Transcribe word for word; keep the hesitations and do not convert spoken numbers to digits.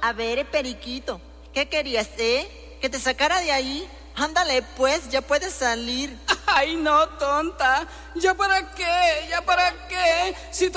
A ver, periquito, ¿qué querías, eh? ¿Que te sacara de ahí? Ándale, pues, ya puedes salir. Ay, no, tonta. ¿Ya para qué? ¿Ya para qué? Si tú